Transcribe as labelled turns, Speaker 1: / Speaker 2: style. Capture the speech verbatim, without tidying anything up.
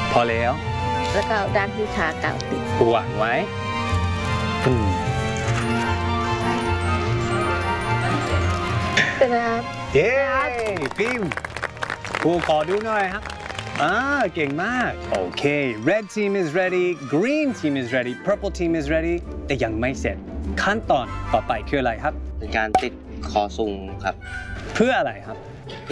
Speaker 1: พอแล้ว
Speaker 2: แล้วก็เอาด้านที่ทากาวติด
Speaker 1: วางไว้
Speaker 2: เป็นไงครับ
Speaker 1: เย้ฟิล์มครูขอดูหน่อยครับอ่าเก่งมากโอเค red team is ready green team is ready purple team is ready แต่ยังไม่เสร็จขั้นตอนต่อไปคืออะไรครับ
Speaker 3: เป็นการติดคอซุงครับ
Speaker 1: เพื่ออะไรครับ